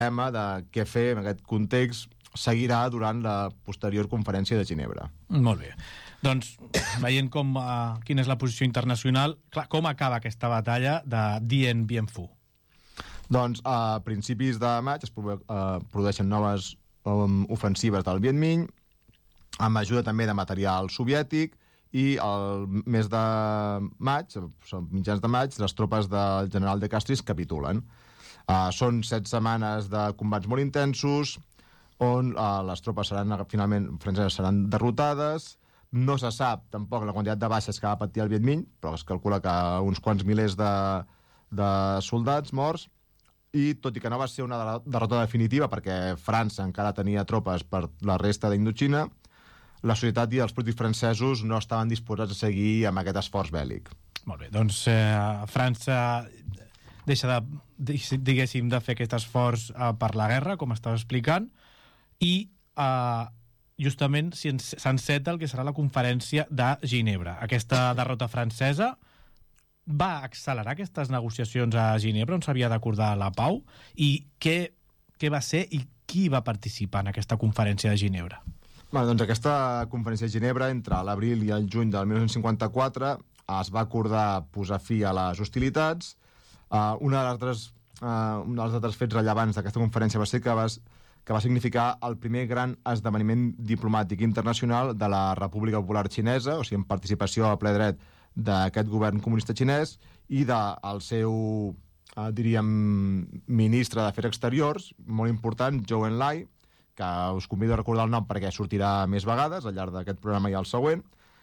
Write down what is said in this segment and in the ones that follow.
tema de què fer en aquest context seguirà durant la posterior conferència de Ginebra. Molt bé. Doncs, veient quina és la posició internacional, clar, com acaba aquesta batalla de Dien Bien Phu? Doncs a principis de maig es produeixen noves ofensives del Viet Minh, amb ajuda també de material soviètic, i el mes de maig, mitjans de maig, les tropes del general de Castries capitulen. Són 7 setmanes de combats molt intensos, on les tropes finalment franceses seran derrotades. No se sap tampoc la quantitat de baixes que va patir el Viet Minh, però es calcula que uns quants milers de soldats morts, i tot i que no va ser una derrota definitiva perquè França encara tenia tropes per la resta d'Indochina, la societat i els polítics francesos no estaven disposats a seguir amb aquest esforç bèl·lic. Molt bé, doncs França deixa diguéssim, de fer aquest esforç per la guerra, com estava explicant, i justament s'enceta el que serà la conferència de Ginebra. Aquesta derrota francesa va accelerar aquestes negociacions a Ginebra, on s'havia d'acordar la pau, i què va ser i qui va participar en aquesta conferència de Ginebra? Doncs aquesta conferència de Ginebra, entre l'abril i el juny del 1954, es va acordar posar fi a les hostilitats. Un dels altres fets rellevants d'aquesta conferència va ser que va significar el primer gran esdeveniment diplomàtic internacional de la República Popular Xinesa, o sigui, en participació a ple dret d'aquest govern comunista xinès i del seu, ministre d'Afers Exteriors, molt important, Zhou Enlai, que us convido a recordar el nom perquè sortirà més vegades al llarg d'aquest programa i el següent,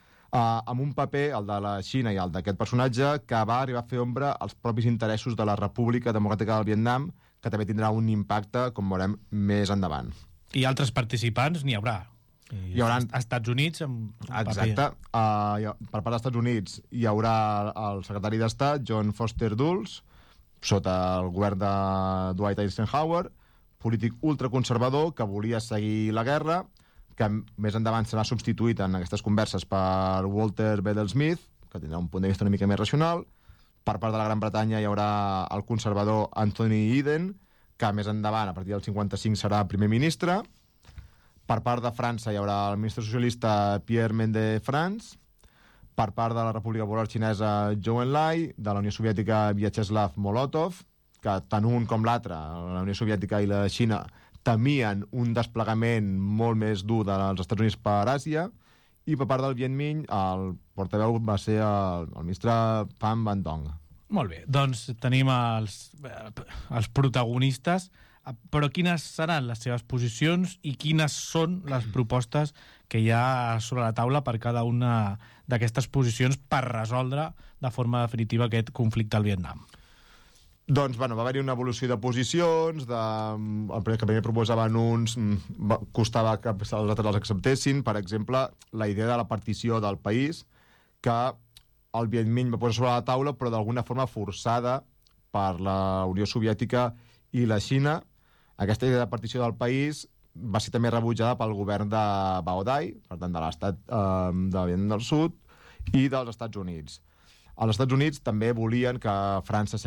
amb un paper, el de la Xina i el d'aquest personatge, que va arribar a fer ombra als propis interessos de la República Democràtica del Vietnam, que també tindrà un impacte, com veurem, més endavant. I altres participants n'hi haurà. Hi haurà Estats Units amb exacte. Per part dels Estats Units hi haurà el secretari d'Estat, John Foster Dulles, sota el govern de Dwight Eisenhower, polític ultraconservador que volia seguir la guerra, que més endavant serà substituït en aquestes converses per Walter Bedell Smith, que tindrà un punt de vista una mica més racional. Per part de la Gran Bretanya hi haurà el conservador Anthony Eden, que més endavant, a partir del 55, serà primer ministre. Per part de França hi haurà el ministre socialista Pierre Mendès-France. Per part de la República Popular Xinesa, Zhou Enlai. De la Unió Soviètica, Vyacheslav Molotov, que tant un com l'altre, la Unió Soviètica i la Xina, temien un desplegament molt més dur dels Estats Units per Àsia. I per part del Viet Minh, el portaveu va ser el ministre Pham Van Dong. Molt bé, doncs tenim els protagonistes, però quines seran les seves posicions i quines són les propostes que hi ha sobre la taula per cada una d'aquestes posicions per resoldre de forma definitiva aquest conflicte al Vietnam? Doncs, va haver-hi una evolució de posicions, el que primer proposaven uns, costava que els altres els acceptessin. Per exemple, la idea de la partició del país, que el Viet Minh va posar sobre la taula, però d'alguna forma forçada per la Unió Soviètica i la Xina. Aquesta idea de partició del país va ser també rebutjada pel govern de Bao Dai, per tant de l'estat de Vietnam del Sud, i dels Estats Units. Els Estats Units també volien que França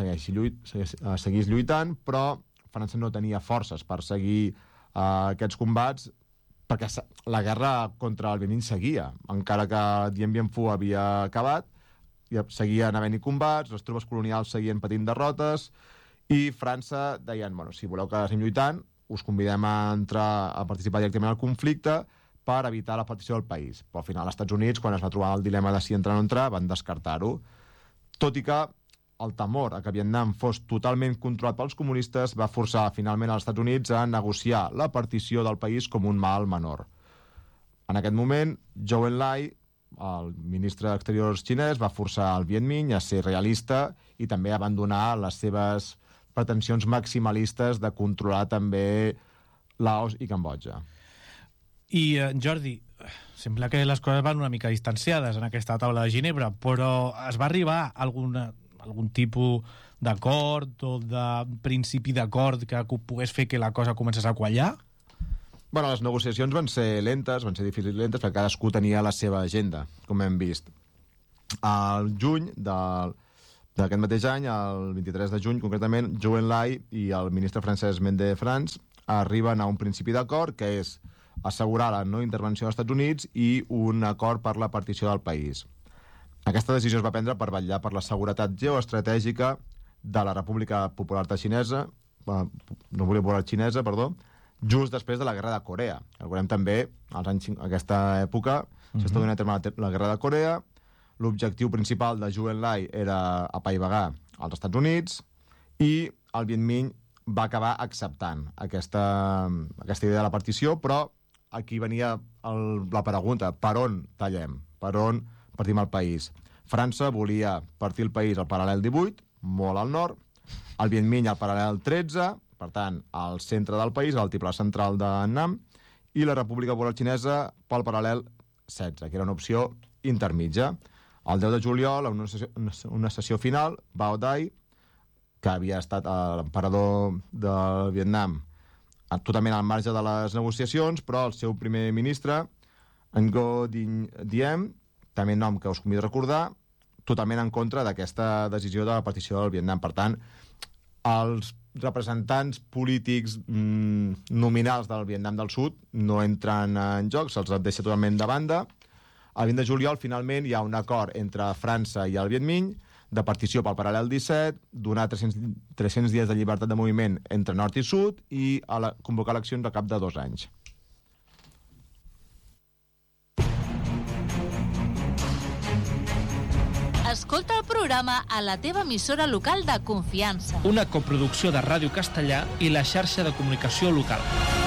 seguís lluitant, però França no tenia forces per seguir aquests combats, perquè la guerra contra el Viet Minh seguia. Encara que Dien Bien Phu havia acabat, seguien havent-hi combats, les tropes colonials seguien patint derrotes, i França deien, si voleu que seguim lluitant, us convidem a entrar a participar directament al conflicte per evitar la partició del país. Però al final els Estats Units, quan es va trobar el dilema de si entrar o no entrar, van descartar-ho. Tot i que el temor a que Vietnam fos totalment controlat pels comunistes va forçar finalment als Estats Units a negociar la partició del país com un mal menor. En aquest moment, Zhou Enlai, el ministre d'Exteriors xinès, va forçar el Viet Minh a ser realista i també a abandonar les seves pretensions maximalistes de controlar també Laos i Cambodja. I, Jordi, sembla que les coses van una mica distanciades en aquesta taula de Ginebra, però es va arribar a algun tipus d'acord o de principi d'acord que pogués fer que la cosa comencés a quallar? Les negociacions van ser lentes, van ser difícils i lentes, perquè cadascú tenia la seva agenda, com hem vist. Al juny del D'aquest mateix any, el 23 de juny, concretament, Zhou Enlai i el ministre francès Mende France arriben a un principi d'acord, que és assegurar la no intervenció dels Estats Units i un acord per la partició del país. Aquesta decisió es va prendre per vetllar per la seguretat geoestratègica de la República Popular Xinesa, just després de la Guerra de Corea. Recordem també, aquesta època, s'està donant a terme la Guerra de Corea. L'objectiu principal de Zhou Enlai era apaivagar els Estats Units i el Viet Minh va acabar acceptant aquesta idea de la partició, però aquí venia la pregunta: per on tallem? Per on partim el país? França volia partir el país al paral·lel 18, molt al nord, el Viet Minh al paral·lel 13, per tant, al centre del país, a l'altiplà central de Nam, i la República Popular Xinesa pel paral·lel 16, que era una opció intermitja. El 10 de juliol, en una sessió final, Bao Dai, que havia estat l'emperador del Vietnam, totalment al marge de les negociacions, però el seu primer ministre, Ngo Diem, també nom que us convido a recordar, totalment en contra d'aquesta decisió de la partició del Vietnam. Per tant, els representants polítics nominals del Vietnam del Sud no entren en joc, se'ls deixa totalment de banda. El 20 de juliol, finalment, hi ha un acord entre França i el Viet Minh de partició pel paral·lel 17, donar 300 dies de llibertat de moviment entre nord i sud i convocar eleccions al cap de 2 anys. Escolta el programa a la teva emissora local de confiança. Una coproducció de Ràdio Castellà i la xarxa de comunicació local.